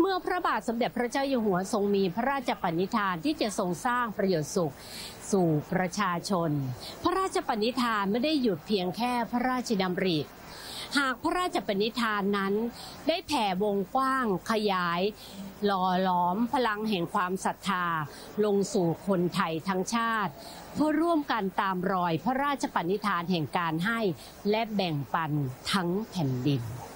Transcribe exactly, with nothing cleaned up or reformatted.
มื่อพระบาทสมเด็จพระเจ้าอยู่หัวทรงมีพระราชปณิธานที่จะทรงสร้างประโยชน์สุขสู่ประชาชนพระราชปณิธานไม่ได้หยุดเพียงแค่พระราชดำริหากพระราชปณิธานนั้นได้แผ่วงกว้างขยายหล่อหลอมพลังแห่งความศรัทธาลงสู่คนไทยทั้งชาติเพื่อร่วมกันตามรอยพระราชปณิธานแห่งการให้และแบ่งปันทั้งแผ่นดิน